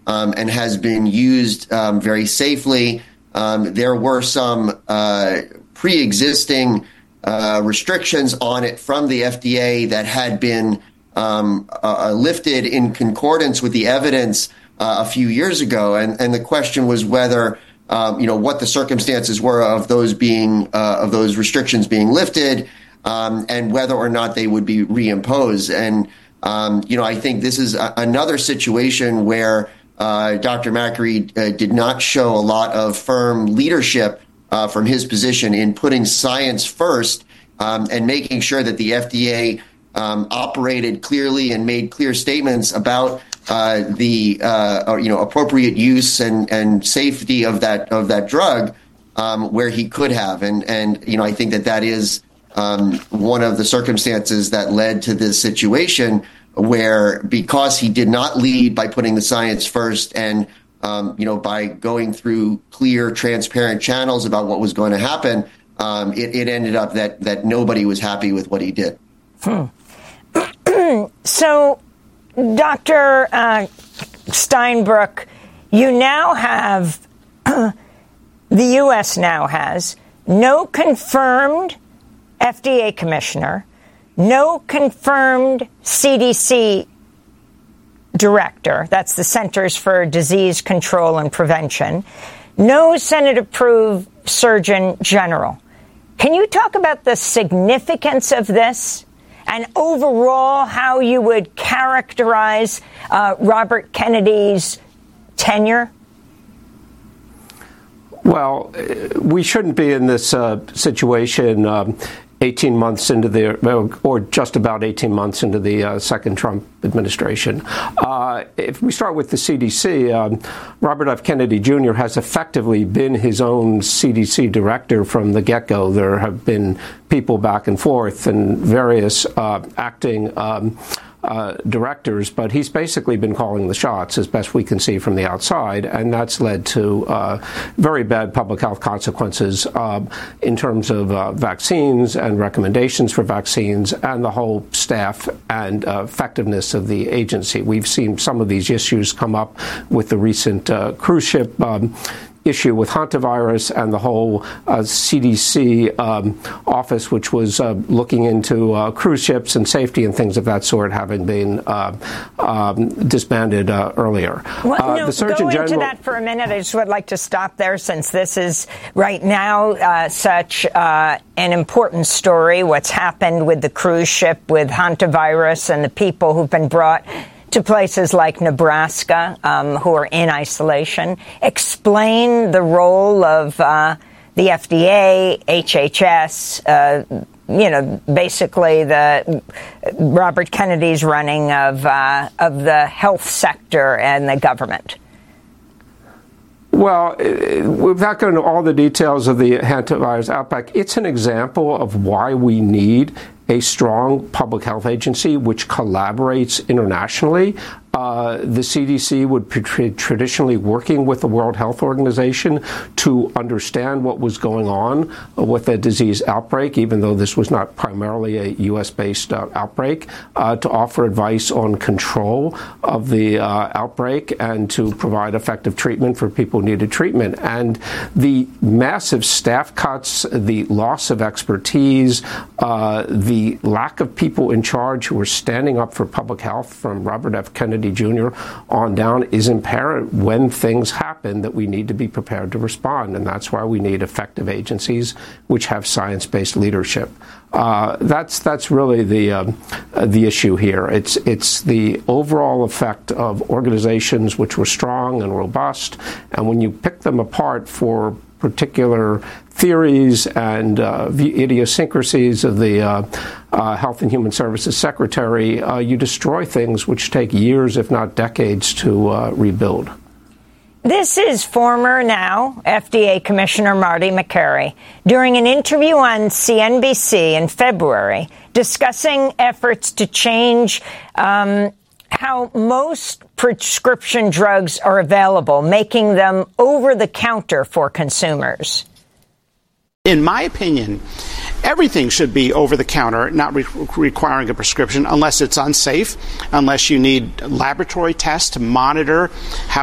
and has been used very safely. There were some pre-existing restrictions on it from the FDA that had been lifted in concordance with the evidence a few years ago, and the question was whether what the circumstances were of those restrictions being lifted, and whether or not they would be reimposed. And I think this is another situation where Dr. Makary did not show a lot of firm leadership from his position in putting science first and making sure that the FDA operated clearly and made clear statements about the appropriate use and safety of that drug where he could have. And I think that is one of the circumstances that led to this situation where, because he did not lead by putting the science first and by going through clear, transparent channels about what was going to happen, it ended up that nobody was happy with what he did. So, Dr. Steinbruch, you now have, the U.S. now has no confirmed FDA commissioner, no confirmed CDC director, that's the Centers for Disease Control and Prevention, no Senate-approved Surgeon General. Can you talk about the significance of this and overall how you would characterize Robert Kennedy's tenure? Well, we shouldn't be in this situation 18 months into or just about 18 months into the second Trump administration. If we start with the CDC, Robert F. Kennedy Jr. has effectively been his own CDC director from the get-go. There have been people back and forth and various acting directors, but he's basically been calling the shots as best we can see from the outside, and that's led to very bad public health consequences in terms of vaccines and recommendations for vaccines and the whole staff and effectiveness of the agency. We've seen some of these issues come up with the recent cruise ship issue with hantavirus and the whole CDC office, which was looking into cruise ships and safety and things of that sort, having been disbanded earlier. Well, the Surgeon General, into that for a minute. I just would like to stop there, since this is right now such an important story, what's happened with the cruise ship, with hantavirus, and the people who've been brought to places like Nebraska who are in isolation. Explain the role of the FDA, HHS, basically the Robert Kennedy's running of the health sector and the government. Well, without going into all the details of the hantavirus outbreak, it's an example of why we need a strong public health agency which collaborates internationally. The CDC would be traditionally working with the World Health Organization to understand what was going on with the disease outbreak, even though this was not primarily a U.S.-based outbreak, to offer advice on control of the outbreak and to provide effective treatment for people who needed treatment. And the massive staff cuts, the loss of expertise, the lack of people in charge who are standing up for public health from Robert F. Kennedy Jr. on down is apparent when things happen that we need to be prepared to respond. And that's why we need effective agencies which have science-based leadership. That's really the issue here. It's the overall effect of organizations which were strong and robust, and when you pick them apart for particular theories and idiosyncrasies of the Health and Human Services Secretary, you destroy things which take years, if not decades, to rebuild. This is former now FDA Commissioner Marty Makary during an interview on CNBC in February discussing efforts to change how most prescription drugs are available, making them over-the-counter for consumers. In my opinion, everything should be over-the-counter, not requiring a prescription unless it's unsafe, unless you need laboratory tests to monitor how